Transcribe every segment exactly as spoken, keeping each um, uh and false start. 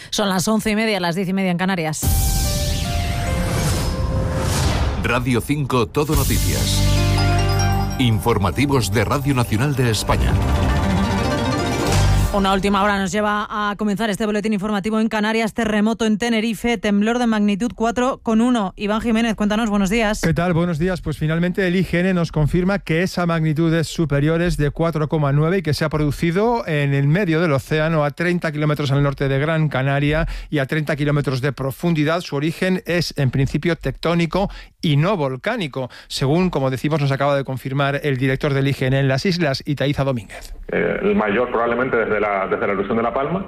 Son las once y media, las diez y media en Canarias. Radio cinco Todo Noticias. Informativos de Radio Nacional de España. Una última hora nos lleva a comenzar este boletín informativo en Canarias. Terremoto en Tenerife, temblor de magnitud cuatro coma uno. Iván Jiménez, cuéntanos, buenos días. ¿Qué tal? Buenos días. Pues finalmente el I G N nos confirma que esa magnitud es superior, es de cuatro coma nueve y que se ha producido en el medio del océano, a treinta kilómetros al norte de Gran Canaria y a treinta kilómetros de profundidad. Su origen es en principio tectónico y no volcánico, según, como decimos, nos acaba de confirmar el director del I G N en las islas, Itaiza Domínguez. Eh, el mayor probablemente desde la, desde la erupción de La Palma,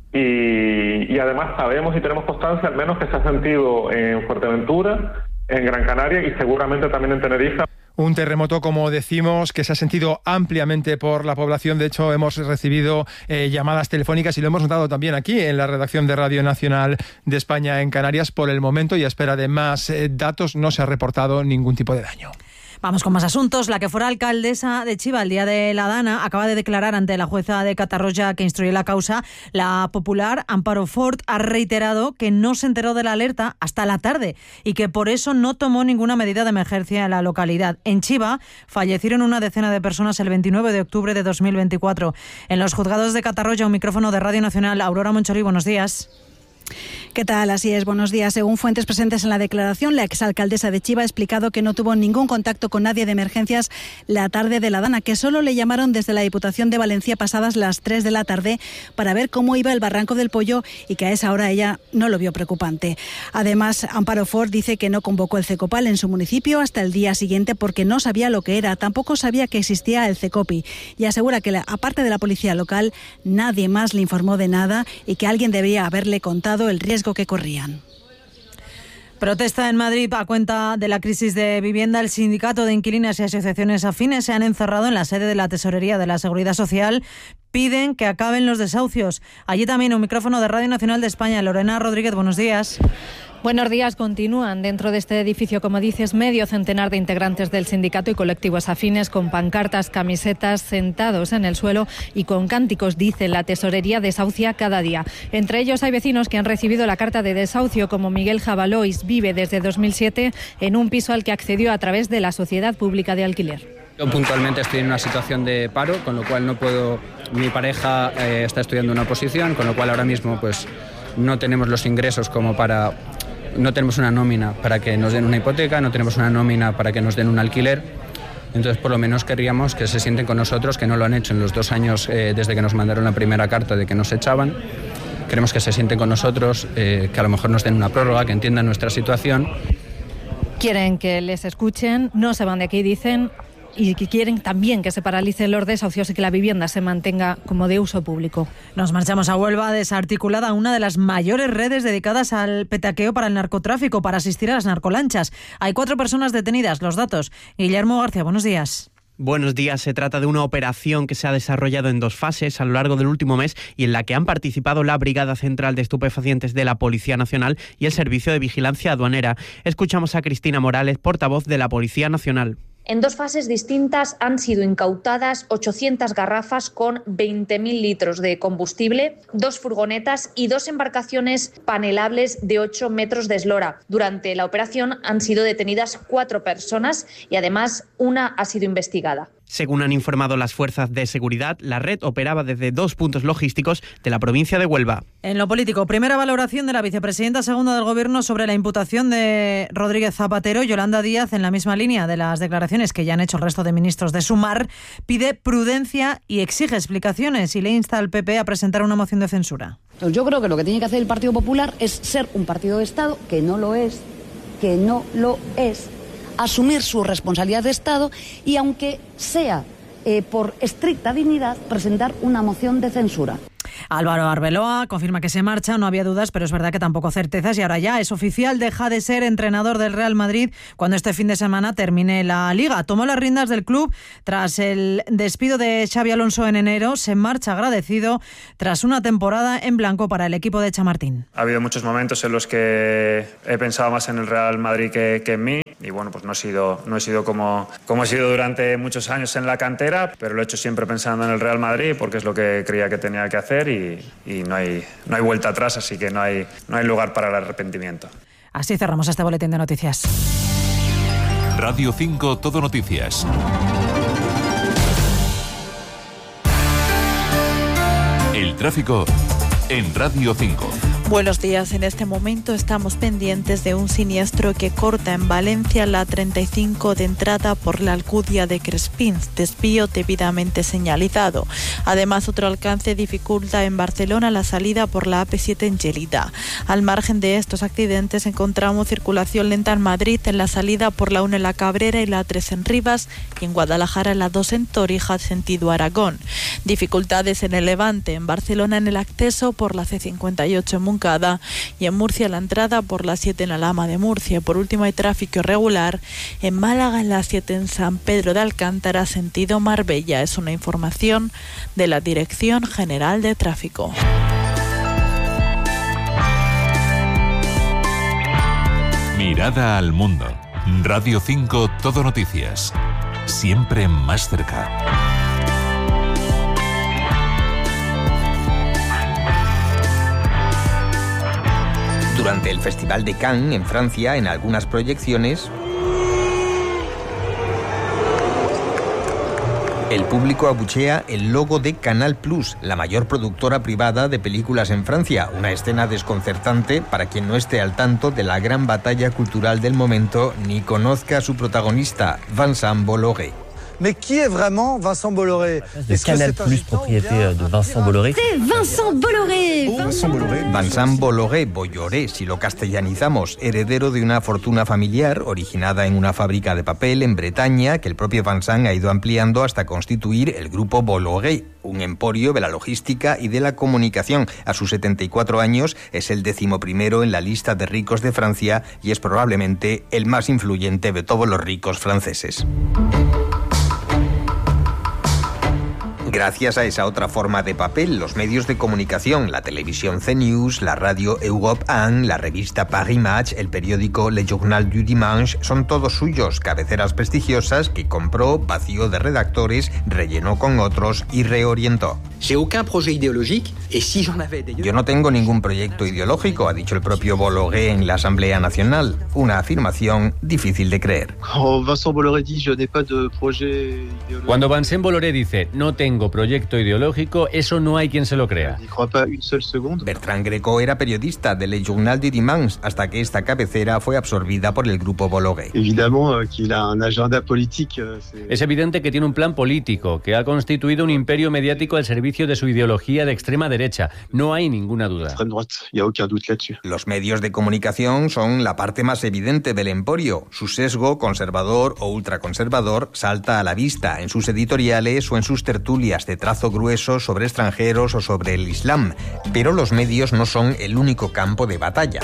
y, y además sabemos y tenemos constancia al menos que se ha sentido en Fuerteventura, en Gran Canaria y seguramente también en Tenerife. Un terremoto, como decimos, que se ha sentido ampliamente por la población. De hecho, hemos recibido eh, llamadas telefónicas y lo hemos notado también aquí en la redacción de Radio Nacional de España en Canarias. Por el momento, y a espera de más eh, datos, no se ha reportado ningún tipo de daño. Vamos con más asuntos. La que fuera alcaldesa de Chiva el día de la Dana acaba de declarar ante la jueza de Catarroja que instruye la causa. La popular Amparo Fort ha reiterado que no se enteró de la alerta hasta la tarde y que por eso no tomó ninguna medida de emergencia en la localidad. En Chiva fallecieron una decena de personas el veintinueve de octubre de dos mil veinticuatro. En los juzgados de Catarroja, un micrófono de Radio Nacional. Aurora Monchori, buenos días. ¿Qué tal? Así es, buenos días. Según fuentes presentes en la declaración, la exalcaldesa de Chiva ha explicado que no tuvo ningún contacto con nadie de emergencias la tarde de la Dana, que solo le llamaron desde la Diputación de Valencia pasadas las tres de la tarde para ver cómo iba el Barranco del Pollo y que a esa hora ella no lo vio preocupante. Además, Amparo Fort dice que no convocó el CECOPAL en su municipio hasta el día siguiente porque no sabía lo que era, tampoco sabía que existía el CECOPI y asegura que, aparte de la policía local, nadie más le informó de nada y que alguien debería haberle contado el riesgo que corrían. Protesta en Madrid a cuenta de la crisis de vivienda. El sindicato de inquilinas y asociaciones afines se han encerrado en la sede de la Tesorería de la Seguridad Social. Piden que acaben los desahucios. Allí también un micrófono de Radio Nacional de España. Lorena Rodríguez, buenos días. Buenos días. Continúan dentro de este edificio, como dices, medio centenar de integrantes del sindicato y colectivos afines con pancartas, camisetas, sentados en el suelo y con cánticos. Dice la tesorería desahucia cada día. Entre ellos hay vecinos que han recibido la carta de desahucio, como Miguel Jabalois. Vive desde dos mil siete en un piso al que accedió a través de la Sociedad Pública de Alquiler. Yo puntualmente estoy en una situación de paro, con lo cual no puedo. Mi pareja eh, está estudiando una oposición, con lo cual ahora mismo pues no tenemos los ingresos como para. No tenemos una nómina para que nos den una hipoteca, no tenemos una nómina para que nos den un alquiler. Entonces, por lo menos querríamos que se sienten con nosotros, que no lo han hecho en los dos años eh, desde que nos mandaron la primera carta de que nos echaban. Queremos que se sienten con nosotros, eh, que a lo mejor nos den una prórroga, que entiendan nuestra situación. Quieren que les escuchen, no se van de aquí, dicen, y que quieren también que se paralicen los desahucios y que la vivienda se mantenga como de uso público. Nos marchamos a Huelva, desarticulada una de las mayores redes dedicadas al petaqueo para el narcotráfico, para asistir a las narcolanchas. Hay cuatro personas detenidas. Los datos. Guillermo García, buenos días. Buenos días. Se trata de una operación que se ha desarrollado en dos fases a lo largo del último mes y en la que han participado la Brigada Central de Estupefacientes de la Policía Nacional y el Servicio de Vigilancia Aduanera. Escuchamos a Cristina Morales, portavoz de la Policía Nacional. En dos fases distintas han sido incautadas ochocientas garrafas con veinte mil litros de combustible, dos furgonetas y dos embarcaciones panelables de ocho metros de eslora. Durante la operación han sido detenidas cuatro personas y además una ha sido investigada. Según han informado las fuerzas de seguridad, la red operaba desde dos puntos logísticos de la provincia de Huelva. En lo político, primera valoración de la vicepresidenta segunda del Gobierno sobre la imputación de Rodríguez Zapatero. Yolanda Díaz, en la misma línea de las declaraciones que ya han hecho el resto de ministros de Sumar, pide prudencia y exige explicaciones y le insta al P P a presentar una moción de censura. Yo creo que lo que tiene que hacer el Partido Popular es ser un partido de Estado, que no lo es, que no lo es, asumir su responsabilidad de Estado y, aunque sea eh, por estricta dignidad, presentar una moción de censura. Álvaro Arbeloa confirma que se marcha, no había dudas, pero es verdad que tampoco certezas y ahora ya es oficial, deja de ser entrenador del Real Madrid cuando este fin de semana termine la Liga. Tomó las riendas del club tras el despido de Xabi Alonso en enero, se marcha agradecido tras una temporada en blanco para el equipo de Chamartín. Ha habido muchos momentos en los que he pensado más en el Real Madrid que, que en mí y bueno, pues no he sido, no he sido como, como he sido durante muchos años en la cantera, pero lo he hecho siempre pensando en el Real Madrid porque es lo que creía que tenía que hacer hacer y, y no hay, no hay vuelta atrás, así que no hay, no hay lugar para el arrepentimiento. Así cerramos este boletín de noticias. Radio cinco Todo Noticias. El tráfico en Radio cinco. Buenos días. En este momento estamos pendientes de un siniestro que corta en Valencia la treinta y cinco de entrada por la Alcudia de Crespins, desvío debidamente señalizado. Además, otro alcance dificulta en Barcelona la salida por la A P siete en Gelida. Al margen de estos accidentes, encontramos circulación lenta en Madrid en la salida por la uno en La Cabrera y la tres en Rivas, y en Guadalajara la dos en Torija, sentido Aragón. Dificultades en el Levante, en Barcelona en el acceso por la C cincuenta y ocho en Moncada, y en Murcia la entrada por la siete en Alhama de Murcia. Por último, hay tráfico irregular en Málaga en la siete en San Pedro de Alcántara, sentido Marbella. Es una información de la Dirección General de Tráfico. Mirada al mundo. Radio cinco Todo Noticias. Siempre más cerca. Durante el Festival de Cannes, en Francia, en algunas proyecciones, el público abuchea el logo de Canal Plus, la mayor productora privada de películas en Francia. Una escena desconcertante para quien no esté al tanto de la gran batalla cultural del momento ni conozca a su protagonista, Vincent Bolloré. Mais qui est vraiment Vincent Bolloré? De Canal Plus, propriété de Vincent Bolloré. C'est Vincent Bolloré. Vincent Bolloré. Vincent Bolloré, Bolloré, si lo castellanizamos, heredero de una fortuna familiar originada en una fábrica de papel en Bretaña que el propio Vincent ha ido ampliando hasta constituir el grupo Bolloré, un emporio de la logística y de la comunicación. A sus setenta y cuatro años es el decimoprimero en la lista de ricos de Francia y es probablemente el más influyente de todos los ricos franceses. Gracias a esa otra forma de papel, los medios de comunicación, la televisión C News, la radio Europe uno, la revista Paris Match, el periódico Le Journal du Dimanche, son todos suyos, cabeceras prestigiosas que compró, vació de redactores, rellenó con otros y reorientó. Yo no tengo ningún proyecto ideológico, ha dicho el propio Bolloré en la Asamblea Nacional. Una afirmación difícil de creer. Cuando Vincent Bolloré dice no tengo proyecto ideológico, eso no hay quien se lo crea. Bertrand Greco era periodista de Le Journal du Dimanche hasta que esta cabecera fue absorbida por el grupo Bolloré. Es evidente que tiene un plan político, que ha constituido un imperio mediático al servicio de su ideología de extrema derecha. No hay ninguna duda. Los medios de comunicación son la parte más evidente del emporio. Su sesgo conservador o ultraconservador salta a la vista en sus editoriales o en sus tertulias de trazo grueso sobre extranjeros o sobre el Islam. Pero los medios no son el único campo de batalla.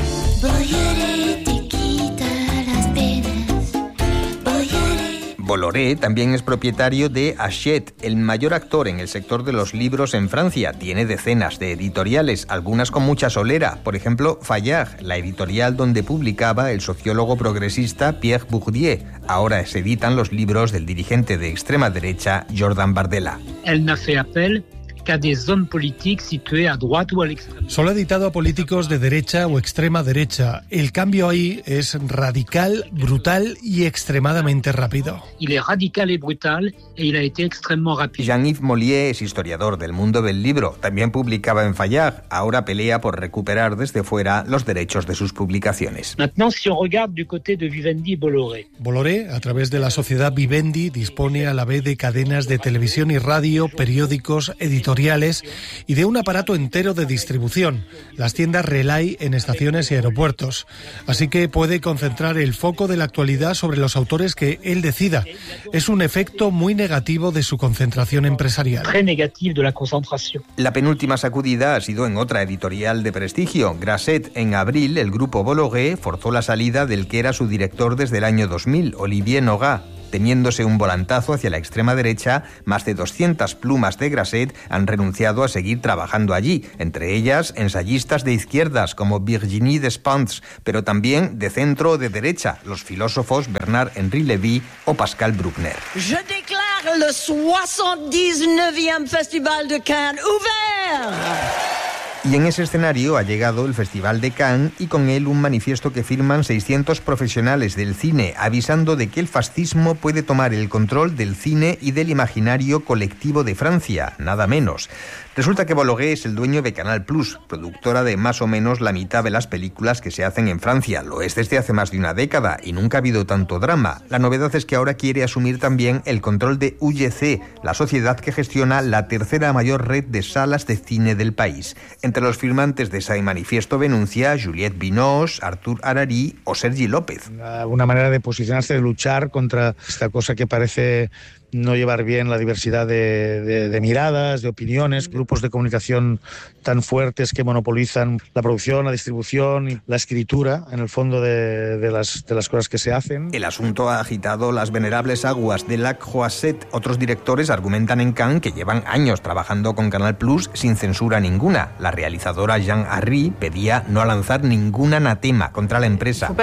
Bolloré también es propietario de Hachette, el mayor actor en el sector de los libros en Francia. Tiene decenas de editoriales, algunas con mucha solera. Por ejemplo, Fayard, la editorial donde publicaba el sociólogo progresista Pierre Bourdieu. Ahora se editan los libros del dirigente de extrema derecha Jordan Bardella. Elle n'a fait appel qu'à des hommes politiques situés à droite ou à l'extrême. Solo ha editado a políticos de derecha o extrema derecha. El cambio ahí es radical, brutal y extremadamente rápido. Il est radical et brutal et il a été extrêmement rapide. Jean-Yves Mollier es historiador del mundo del libro. También publicaba en Fayard. Ahora pelea por recuperar desde fuera los derechos de sus publicaciones. Maintenant, si on regarde du côté de Vivendi y Bolloré. Bolloré, a través de la sociedad Vivendi, dispone a la vez de cadenas de televisión y radio, periódicos, editoriales y de un aparato entero de distribución, las tiendas Relay en estaciones y aeropuertos. Así que puede concentrar el foco de la actualidad sobre los autores que él decida. Es un efecto muy negativo de su concentración empresarial. Très négatif de la concentration. La penúltima sacudida ha sido en otra editorial de prestigio, Grasset. En abril, el grupo Bolloré forzó la salida del que era su director desde el año dos mil, Olivier Nogat. Teniéndose un volantazo hacia la extrema derecha, más de doscientas plumas de Grasset han renunciado a seguir trabajando allí, entre ellas ensayistas de izquierdas como Virginie Despentes, pero también de centro o de derecha, los filósofos Bernard-Henri Lévy o Pascal Bruckner. Je déclare le soixante-dix-neuvième Festival de Cannes ouvert. Y en ese escenario ha llegado el Festival de Cannes y con él un manifiesto que firman seiscientos profesionales del cine, avisando de que el fascismo puede tomar el control del cine y del imaginario colectivo de Francia, nada menos. Resulta que Bologué es el dueño de Canal Plus, productora de más o menos la mitad de las películas que se hacen en Francia. Lo es desde hace más de una década y nunca ha habido tanto drama. La novedad es que ahora quiere asumir también el control de U G C, la sociedad que gestiona la tercera mayor red de salas de cine del país. Entre los firmantes de ese manifiesto denuncia Juliette Binoche, Artur Harari o Sergi López. Una manera de posicionarse, de luchar contra esta cosa que parece no llevar bien la diversidad de, de, de miradas, de opiniones, grupos de comunicación tan fuertes que monopolizan la producción, la distribución y la escritura, en el fondo, de, de, las, de las cosas que se hacen. El asunto ha agitado las venerables aguas de Lac Croisset. Otros directores argumentan en Cannes que llevan años trabajando con Canal Plus sin censura ninguna. La realizadora Jean Harry pedía no lanzar ningún anatema contra la empresa.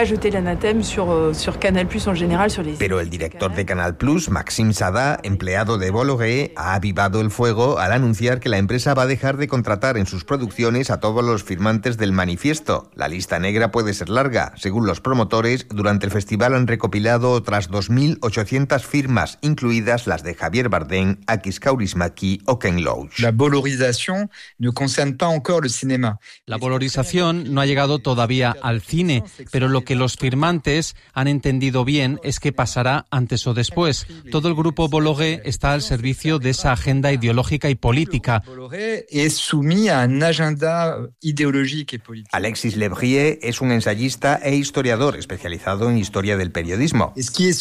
Pero el director de Canal Plus, Maxime Sada, empleado de Bologué, ha avivado el fuego al anunciar que la empresa va a dejar de contratar en sus producciones a todos los firmantes del manifiesto. La lista negra puede ser larga. Según los promotores, durante el festival han recopilado otras dos mil ochocientas firmas, incluidas las de Javier Bardem, Akis Kaurismäki o Ken Loach. La valorización no concerne pas encore el cinéma. La valorización no ha llegado todavía al cine, pero lo que los firmantes han entendido bien es que pasará antes o después. Todo el grupo Bologué está al servicio de esa agenda ideológica y política. Es sumido a una agenda ideológica y política. Alexis Lebrie es un ensayista e historiador especializado en historia del periodismo.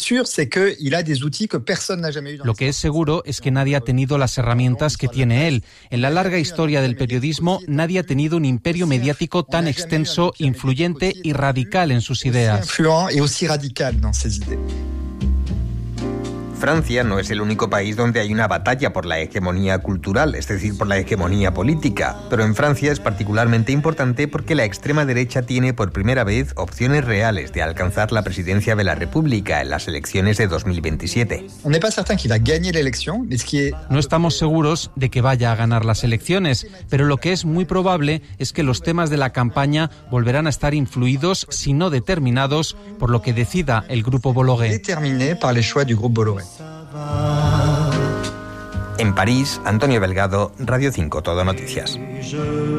Lo que es seguro es que nadie ha tenido las herramientas que tiene él. En la larga historia del periodismo, nadie ha tenido un imperio mediático tan extenso, influyente y radical en sus ideas. Francia no es el único país donde hay una batalla por la hegemonía cultural, es decir, por la hegemonía política. Pero en Francia es particularmente importante porque la extrema derecha tiene por primera vez opciones reales de alcanzar la presidencia de la República en las elecciones de dos mil veintisiete. No estamos seguros de que vaya a ganar las elecciones, pero lo que es muy probable es que los temas de la campaña volverán a estar influidos, si no determinados, por lo que decida el grupo Bologué. En París, Antonio Belgado, Radio cinco Todo Noticias.